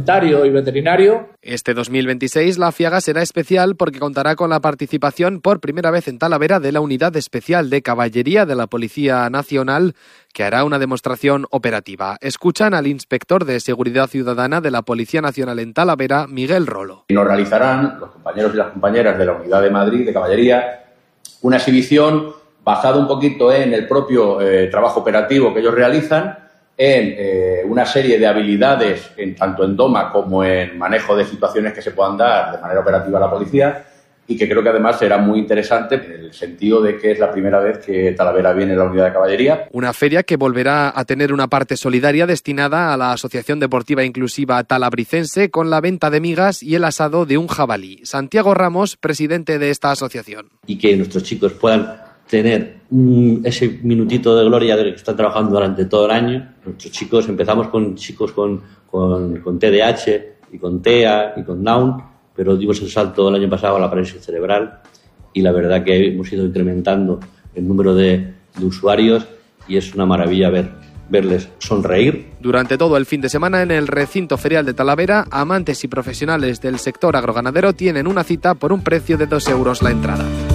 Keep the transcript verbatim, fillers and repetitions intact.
sanitario y veterinario. Este dos mil veintiséis la FIAGA será especial porque contará con la participación por primera vez en Talavera de la Unidad Especial de Caballería de la Policía Nacional, que hará una demostración operativa. Escuchan al inspector de Seguridad Ciudadana de la Policía Nacional en Talavera, Miguel Rolo. Y nos realizarán los compañeros y las compañeras de la Unidad de Madrid de Caballería una exhibición basada un poquito en el propio eh, trabajo operativo que ellos realizan, en eh, una serie de habilidades, en, tanto en doma como en manejo de situaciones que se puedan dar de manera operativa a la policía, y que creo que además será muy interesante en el sentido de que es la primera vez que Talavera viene en la Unidad de Caballería. Una feria que volverá a tener una parte solidaria destinada a la Asociación Deportiva Inclusiva Talabricense, con la venta de migas y el asado de un jabalí. Santiago Ramos, presidente de esta asociación. Y que nuestros chicos puedan tener un, ese minutito de gloria de que están trabajando durante todo el año. Nuestros chicos, empezamos con chicos con, con, con T D A H y con T E A y con Down, pero dimos el salto el año pasado a la parálisis cerebral y la verdad que hemos ido incrementando el número de, de usuarios y es una maravilla ver, verles sonreír. Durante todo el fin de semana en el recinto ferial de Talavera, amantes y profesionales del sector agroganadero tienen una cita por un precio de dos euros la entrada.